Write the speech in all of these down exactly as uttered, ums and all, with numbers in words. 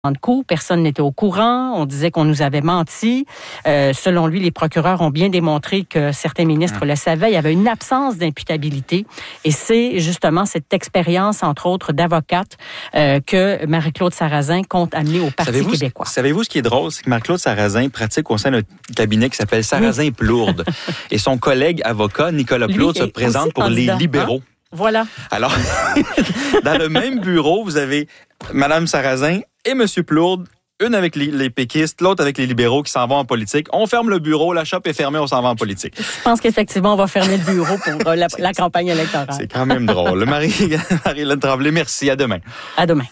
de cours, personne n'était au courant, on disait qu'on nous avait menti. Euh, selon lui, les procureurs ont bien démontré que certains ministres mmh. le savaient. Il y avait une absence d'imputabilité et c'est justement cette expérience, entre autres, d'avocate euh, que Marie-Claude Sarrazin compte amener au Parti savez-vous québécois. Ce, savez-vous ce qui est drôle? C'est que Marie-Claude Sarrazin pratique au sein d'un cabinet qui s'appelle Sarrazin oui. Plourde et son collègue avocat, Nicolas Plourde, se présente pour candidat, les libéraux. Hein? Voilà. Alors, dans le même bureau, vous avez Mme Sarrazin et M. Plourde, une avec les, les péquistes, l'autre avec les libéraux qui s'en vont en politique. On ferme le bureau, la shop est fermée, on s'en va en politique. Je pense qu'effectivement, on va fermer le bureau pour la, la campagne électorale. C'est quand même drôle. Marie, Marie-Hélène Tremblay, merci. À demain. À demain.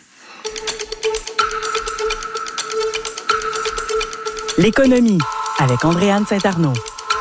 L'économie avec Andréane Saint-Arnaud.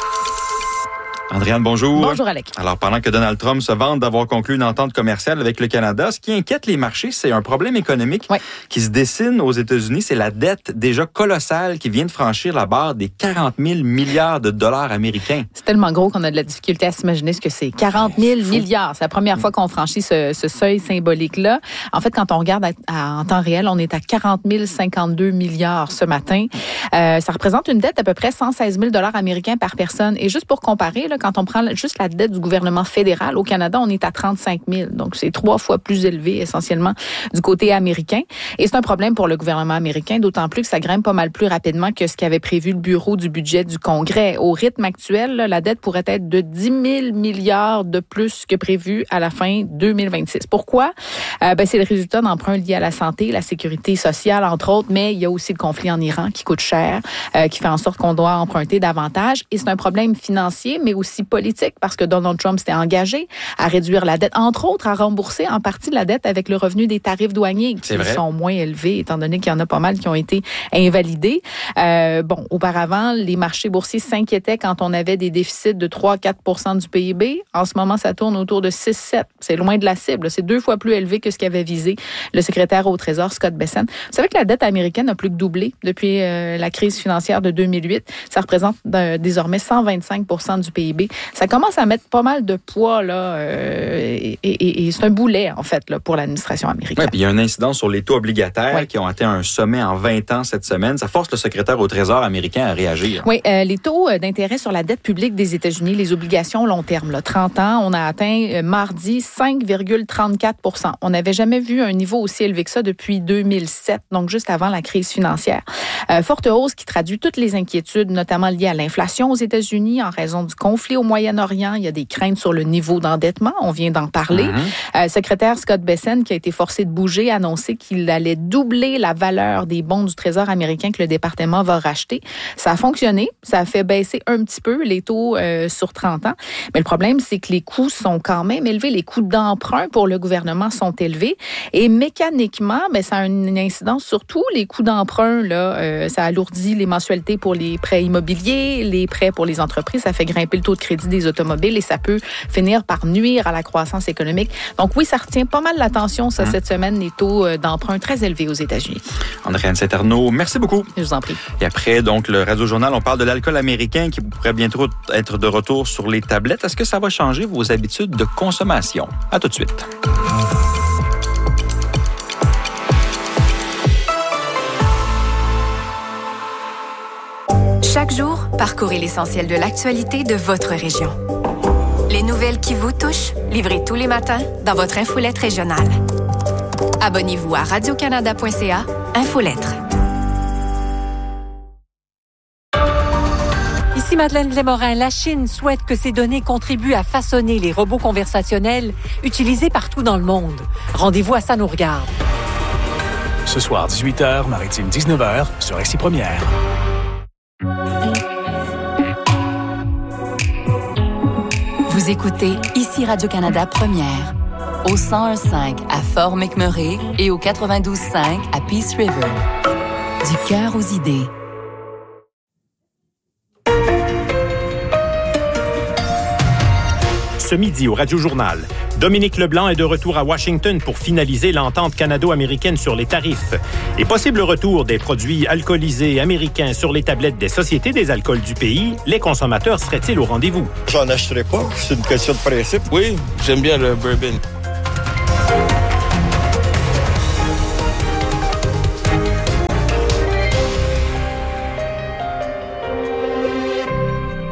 Andréane, bonjour. Bonjour, Alec. Alors, pendant que Donald Trump se vante d'avoir conclu une entente commerciale avec le Canada, ce qui inquiète les marchés, c'est un problème économique ouais. qui se dessine aux États-Unis. C'est la dette déjà colossale qui vient de franchir la barre des quarante mille milliards de dollars américains. C'est tellement gros qu'on a de la difficulté à s'imaginer ce que c'est. quarante mille milliards. C'est la première fois qu'on franchit ce, ce seuil symbolique-là. En fait, quand on regarde à, à, en temps réel, on est à quarante mille cinquante-deux milliards ce matin. Euh, ça représente une dette d'à peu près cent seize mille dollars américains par personne. Et juste pour comparer, là, quand on prend juste la dette du gouvernement fédéral, au Canada, on est à trente-cinq mille. Donc, c'est trois fois plus élevé, essentiellement, du côté américain. Et c'est un problème pour le gouvernement américain, d'autant plus que ça grimpe pas mal plus rapidement que ce qu'avait prévu le bureau du budget du Congrès. Au rythme actuel, là, la dette pourrait être de dix mille milliards de plus que prévu à la fin deux mille vingt-six. Pourquoi? Euh, ben, c'est le résultat d'emprunts liés à la santé, la sécurité sociale, entre autres, mais il y a aussi le conflit en Iran qui coûte cher, euh, qui fait en sorte qu'on doit emprunter davantage. Et c'est un problème financier, mais aussi politique, parce que Donald Trump s'était engagé à réduire la dette, entre autres à rembourser en partie la dette avec le revenu des tarifs douaniers qui sont moins élevés, étant donné qu'il y en a pas mal qui ont été invalidés. Euh, bon, auparavant, les marchés boursiers s'inquiétaient quand on avait des déficits de trois à quatre pour cent du P I B. En ce moment, ça tourne autour de six à sept. C'est loin de la cible. C'est deux fois plus élevé que ce qu'avait visé le secrétaire au Trésor, Scott Bessent. Vous savez que la dette américaine a plus que doublé depuis euh, la crise financière de deux mille huit. Ça représente euh, désormais cent vingt-cinq pour cent du P I B. Ça commence à mettre pas mal de poids, là, euh, et, et, et c'est un boulet, en fait, là, pour l'administration américaine. Oui, puis il y a un incident sur les taux obligataires ouais. qui ont atteint un sommet en vingt ans cette semaine. Ça force le secrétaire au Trésor américain à réagir. Oui, euh, les taux d'intérêt sur la dette publique des États-Unis, les obligations long terme, là, trente ans, on a atteint euh, mardi cinq virgule trente-quatre pour cent. On n'avait jamais vu un niveau aussi élevé que ça depuis deux mille sept, donc juste avant la crise financière. Euh, forte hausse qui traduit toutes les inquiétudes, notamment liées à l'inflation aux États-Unis en raison du conflit au Moyen-Orient. Il y a des craintes sur le niveau d'endettement. On vient d'en parler. Mm-hmm. Euh, secrétaire Scott Bessent, qui a été forcé de bouger, a annoncé qu'il allait doubler la valeur des bons du Trésor américain que le département va racheter. Ça a fonctionné. Ça a fait baisser un petit peu les taux euh, sur trente ans. Mais le problème, c'est que les coûts sont quand même élevés. Les coûts d'emprunt pour le gouvernement sont élevés. Et mécaniquement, ben, ça a une incidence sur tous les coûts d'emprunt. Là, euh, ça alourdit les mensualités pour les prêts immobiliers, les prêts pour les entreprises. Ça fait grimper le taux de crédit des automobiles et ça peut finir par nuire à la croissance économique. Donc oui, ça retient pas mal l'attention, ça, mmh. cette semaine, les taux d'emprunt très élevés aux États-Unis. Andréane Saint-Arnaud, merci beaucoup. Je vous en prie. Et après, donc, le Radio-Journal, on parle de l'alcool américain qui pourrait bientôt être de retour sur les tablettes. Est-ce que ça va changer vos habitudes de consommation? À tout de suite. Chaque jour, parcourez l'essentiel de l'actualité de votre région. Les nouvelles qui vous touchent, livrées tous les matins dans votre infolette régionale. Abonnez-vous à radio canada point c a, Infolettre. Ici Madeleine Lémorin. La Chine souhaite que ces données contribuent à façonner les robots conversationnels utilisés partout dans le monde. Rendez-vous à Ça nous regarde. Ce soir, dix-huit heures, Maritime dix-neuf heures, sur R C Première. Vous écoutez ici Radio-Canada Première, au cent un virgule cinq à Fort McMurray et au quatre-vingt-douze virgule cinq à Peace River. Du cœur aux idées. Ce midi au Radio-Journal, Dominique Leblanc est de retour à Washington pour finaliser l'entente canado-américaine sur les tarifs. Et possible retour des produits alcoolisés américains sur les tablettes des sociétés des alcools du pays, les consommateurs seraient-ils au rendez-vous? J'en achèterai pas, c'est une question de principe. Oui, j'aime bien le bourbon.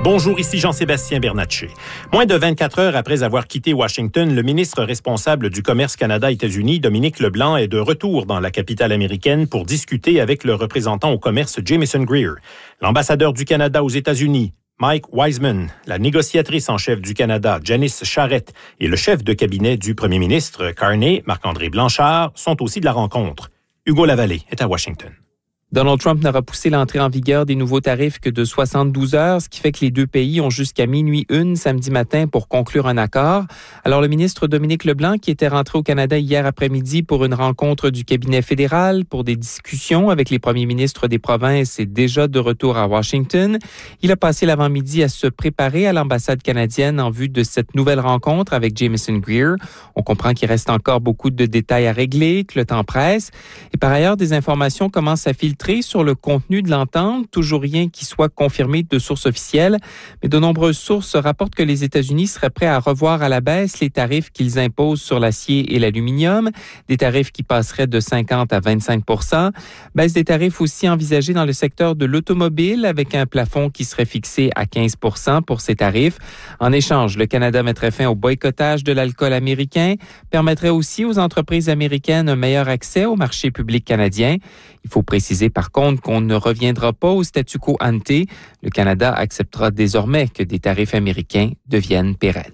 Bonjour, ici Jean-Sébastien Bernatchez. Moins de vingt-quatre heures après avoir quitté Washington, le ministre responsable du commerce Canada-États-Unis, Dominique Leblanc, est de retour dans la capitale américaine pour discuter avec le représentant au commerce Jamieson Greer, l'ambassadeur du Canada aux États-Unis, Mike Wiseman, la négociatrice en chef du Canada, Janice Charette, et le chef de cabinet du premier ministre, Carney, Marc-André Blanchard, sont aussi de la rencontre. Hugo Lavallée est à Washington. Donald Trump n'aura poussé l'entrée en vigueur des nouveaux tarifs que de soixante-douze heures, ce qui fait que les deux pays ont jusqu'à minuit une samedi matin pour conclure un accord. Alors, le ministre Dominique Leblanc, qui était rentré au Canada hier après-midi pour une rencontre du cabinet fédéral pour des discussions avec les premiers ministres des provinces, est déjà de retour à Washington. Il a passé l'avant-midi à se préparer à l'ambassade canadienne en vue de cette nouvelle rencontre avec Jamieson Greer. On comprend qu'il reste encore beaucoup de détails à régler, que le temps presse. Et par ailleurs, des informations commencent à filtrer sur le contenu de l'entente, toujours rien qui soit confirmé de sources officielles, mais de nombreuses sources rapportent que les États-Unis seraient prêts à revoir à la baisse les tarifs qu'ils imposent sur l'acier et l'aluminium, des tarifs qui passeraient de cinquante à vingt-cinq pour cent, baisse des tarifs aussi envisagés dans le secteur de l'automobile avec un plafond qui serait fixé à quinze pour cent pour ces tarifs. En échange, le Canada mettrait fin au boycottage de l'alcool américain, permettrait aussi aux entreprises américaines un meilleur accès au marché public canadien. Il faut préciser par contre qu'on ne reviendra pas au statu quo ante. Le Canada acceptera désormais que des tarifs américains deviennent pérennes.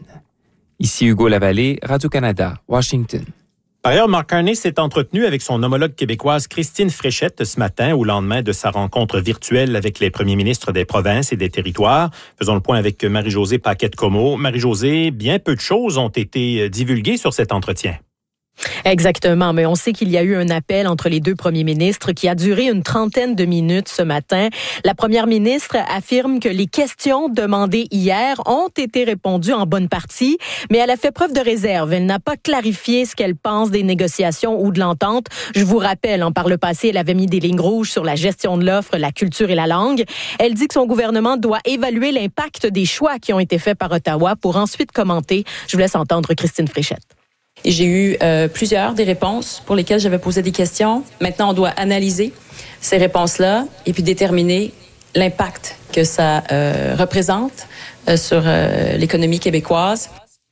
Ici Hugo Lavallée, Radio-Canada, Washington. Par ailleurs, Mark Carney s'est entretenu avec son homologue québécoise Christine Fréchette ce matin au lendemain de sa rencontre virtuelle avec les premiers ministres des provinces et des territoires. Faisons le point avec Marie-Josée Paquette-Comeau. Marie-Josée, bien peu de choses ont été divulguées sur cet entretien. Exactement, mais on sait qu'il y a eu un appel entre les deux premiers ministres qui a duré une trentaine de minutes ce matin. La première ministre affirme que les questions demandées hier ont été répondues en bonne partie, mais elle a fait preuve de réserve. Elle n'a pas clarifié ce qu'elle pense des négociations ou de l'entente. Je vous rappelle, par le passé, elle avait mis des lignes rouges sur la gestion de l'offre, la culture et la langue. Elle dit que son gouvernement doit évaluer l'impact des choix qui ont été faits par Ottawa pour ensuite commenter. Je vous laisse entendre Christine Fréchette. Et j'ai eu euh, plusieurs des réponses pour lesquelles j'avais posé des questions. Maintenant, on doit analyser ces réponses-là et puis déterminer l'impact que ça euh, représente euh, sur euh, l'économie québécoise.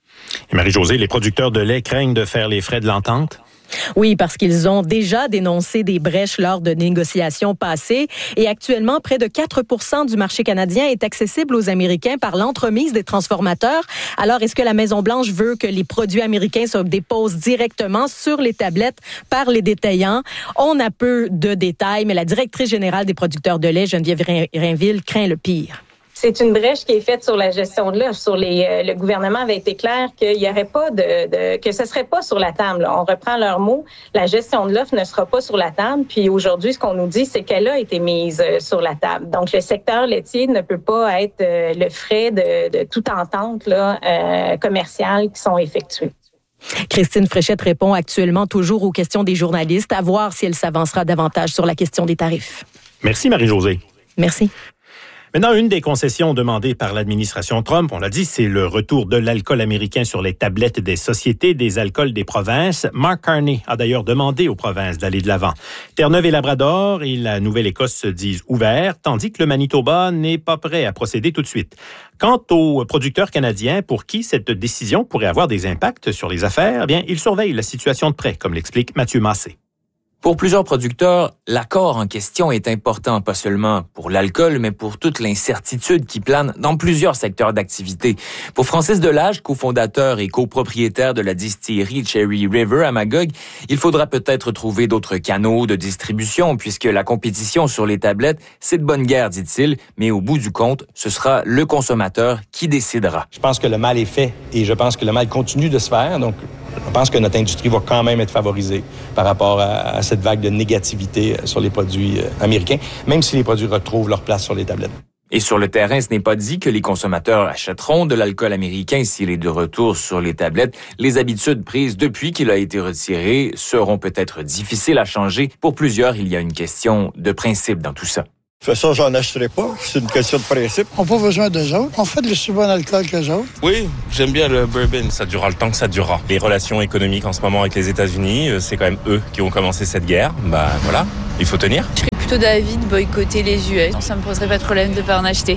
Et Marie-Josée, les producteurs de lait craignent de faire les frais de l'entente? Oui, parce qu'ils ont déjà dénoncé des brèches lors de négociations passées et actuellement, près de quatre pour cent du marché canadien est accessible aux Américains par l'entremise des transformateurs. Alors, est-ce que la Maison-Blanche veut que les produits américains se déposent directement sur les tablettes par les détaillants? On a peu de détails, mais la directrice générale des producteurs de lait, Geneviève Rainville, craint le pire. C'est une brèche qui est faite sur la gestion de l'offre. Sur les, euh, le gouvernement avait été clair qu'il y aurait pas de, de que ce serait pas sur la table. Là. On reprend leurs mots. La gestion de l'offre ne sera pas sur la table. Puis aujourd'hui, ce qu'on nous dit, c'est qu'elle a été mise euh, sur la table. Donc le secteur laitier ne peut pas être euh, le frais de, de toute entente là, euh, commerciale qui sont effectuées. Christine Fréchette répond actuellement toujours aux questions des journalistes, à voir si elle s'avancera davantage sur la question des tarifs. Merci Marie-Josée. Merci. Maintenant, une des concessions demandées par l'administration Trump, on l'a dit, c'est le retour de l'alcool américain sur les tablettes des sociétés des alcools des provinces. Mark Carney a d'ailleurs demandé aux provinces d'aller de l'avant. Terre-Neuve et Labrador et la Nouvelle-Écosse se disent ouverts, tandis que le Manitoba n'est pas prêt à procéder tout de suite. Quant aux producteurs canadiens pour qui cette décision pourrait avoir des impacts sur les affaires, eh bien, ils surveillent la situation de près, comme l'explique Mathieu Massé. Pour plusieurs producteurs, l'accord en question est important, pas seulement pour l'alcool, mais pour toute l'incertitude qui plane dans plusieurs secteurs d'activité. Pour Francis Delage, cofondateur et copropriétaire de la distillerie Cherry River à Magog, il faudra peut-être trouver d'autres canaux de distribution, puisque la compétition sur les tablettes, c'est de bonne guerre, dit-il, mais au bout du compte, ce sera le consommateur qui décidera. Je pense que le mal est fait et je pense que le mal continue de se faire, donc je pense que notre industrie va quand même être favorisée par rapport à, à cette vague de négativité sur les produits américains, même si les produits retrouvent leur place sur les tablettes. Et sur le terrain, ce n'est pas dit que les consommateurs achèteront de l'alcool américain s'il est de retour sur les tablettes. Les habitudes prises depuis qu'il a été retiré seront peut-être difficiles à changer. Pour plusieurs, il y a une question de principe dans tout ça. De toute façon, j'en achèterai pas. C'est une question de principe. On n'a pas besoin d'eux autres. On fait de aussi bon alcool qu'eux autres. Oui, j'aime bien le bourbon. Ça durera le temps que ça durera. Les relations économiques en ce moment avec les États-Unis, c'est quand même eux qui ont commencé cette guerre. Bah voilà, il faut tenir. Je serais plutôt d'avis de boycotter les U S. Ça me poserait pas de problème de pas en acheter.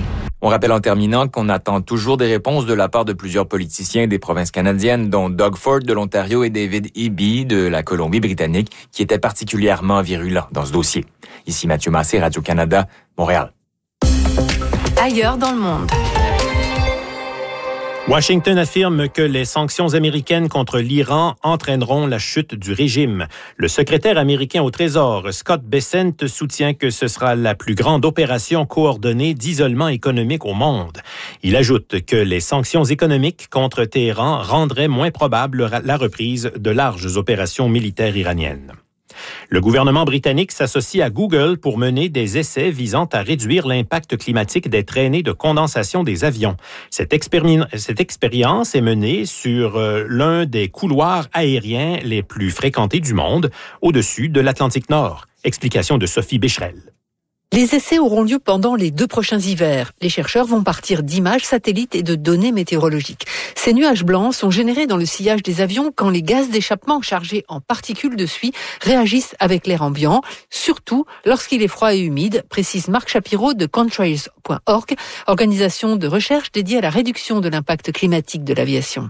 On rappelle en terminant qu'on attend toujours des réponses de la part de plusieurs politiciens des provinces canadiennes, dont Doug Ford de l'Ontario et David Eby de la Colombie-Britannique, qui étaient particulièrement virulents dans ce dossier. Ici Mathieu Massé, Radio-Canada, Montréal. Ailleurs dans le monde. Washington affirme que les sanctions américaines contre l'Iran entraîneront la chute du régime. Le secrétaire américain au Trésor, Scott Bessent, soutient que ce sera la plus grande opération coordonnée d'isolement économique au monde. Il ajoute que les sanctions économiques contre Téhéran rendraient moins probable la reprise de larges opérations militaires iraniennes. Le gouvernement britannique s'associe à Google pour mener des essais visant à réduire l'impact climatique des traînées de condensation des avions. Cette, expéri- cette expérience est menée sur euh, l'un des couloirs aériens les plus fréquentés du monde, au-dessus de l'Atlantique Nord. Explication de Sophie Becherel. Les essais auront lieu pendant les deux prochains hivers. Les chercheurs vont partir d'images satellites et de données météorologiques. Ces nuages blancs sont générés dans le sillage des avions quand les gaz d'échappement chargés en particules de suie réagissent avec l'air ambiant, surtout lorsqu'il est froid et humide, précise Marc Shapiro de contrails point org, organisation de recherche dédiée à la réduction de l'impact climatique de l'aviation.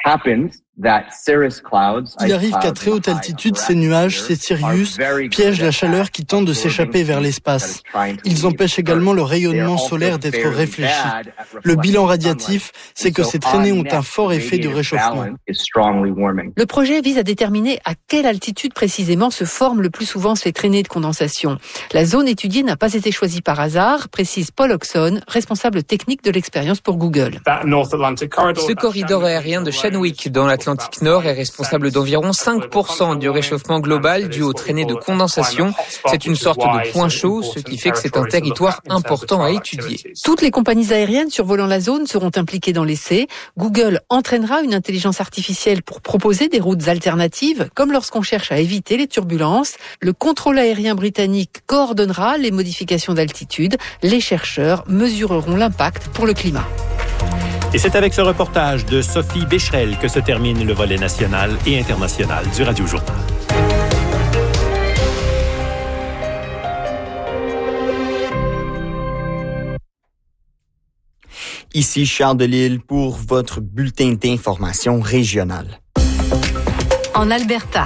Il arrive qu'à très haute altitude, ces nuages, ces Sirius, piègent la chaleur qui tente de s'échapper vers l'espace. Ils empêchent également le rayonnement solaire d'être réfléchi. Le bilan radiatif, c'est que ces traînées ont un fort effet de réchauffement. Le projet vise à déterminer à quelle altitude précisément se forment le plus souvent ces traînées de condensation. La zone étudiée n'a pas été choisie par hasard, précise Paul Oxon, responsable technique de l'expérience pour Google. Ce corridor aérien de Chadwick dans l'Atlantique Nord est responsable d'environ cinq pour cent du réchauffement global dû aux traînées de condensation. C'est une sorte de point chaud, ce qui fait que c'est un territoire important à étudier. Toutes les compagnies aériennes survolant la zone seront impliquées dans l'essai. Google entraînera une intelligence artificielle pour proposer des routes alternatives, comme lorsqu'on cherche à éviter les turbulences. Le contrôle aérien britannique coordonnera les modifications d'altitude. Les chercheurs mesureront l'impact pour le climat. Et c'est avec ce reportage de Sophie Becherel que se termine le volet national et international du Radio Journal. Ici Charles Delisle pour votre bulletin d'information régionale. En Alberta.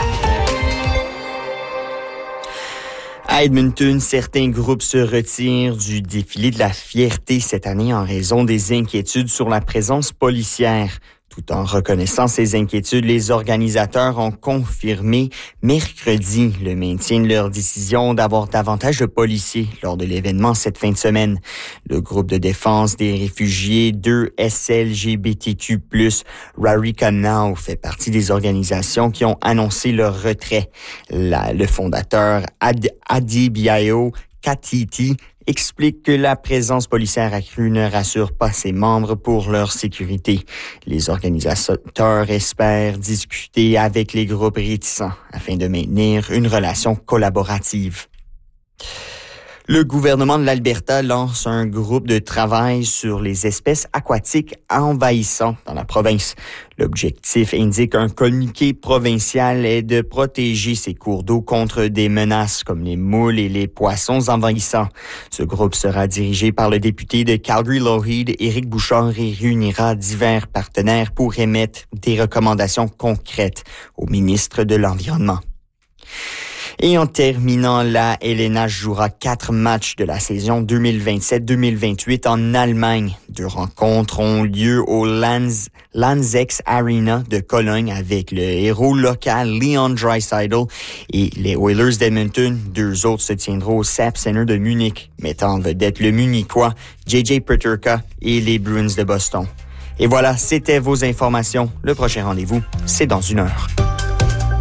À Edmonton, certains groupes se retirent du défilé de la fierté cette année en raison des inquiétudes sur la présence policière. Tout en reconnaissant ces inquiétudes, les organisateurs ont confirmé mercredi le maintien de leur décision d'avoir davantage de policiers lors de l'événement cette fin de semaine. Le groupe de défense des réfugiés deux S L G B T Q plus, Rarika Now, fait partie des organisations qui ont annoncé leur retrait. La, le fondateur Ad, Adebayo Katiti explique que la présence policière accrue ne rassure pas ses membres pour leur sécurité. Les organisateurs espèrent discuter avec les groupes réticents afin de maintenir une relation collaborative. Le gouvernement de l'Alberta lance un groupe de travail sur les espèces aquatiques envahissantes dans la province. L'objectif, indique un communiqué provincial, est de protéger ces cours d'eau contre des menaces comme les moules et les poissons envahissants. Ce groupe sera dirigé par le député de Calgary-Lougheed, Éric Bouchard, et réunira divers partenaires pour émettre des recommandations concrètes au ministre de l'Environnement. Et en terminant, la L N H jouera quatre matchs de la saison deux mille vingt-sept deux mille vingt-huit en Allemagne. Deux rencontres ont lieu au Lanz, Lanzex Arena de Cologne avec le héros local Leon Draisaitl et les Oilers d'Edmonton. Deux autres se tiendront au Sapp Center de Munich, mettant en vedette le Munichois J J Peterka et les Bruins de Boston. Et voilà, c'était vos informations. Le prochain rendez-vous, c'est dans une heure.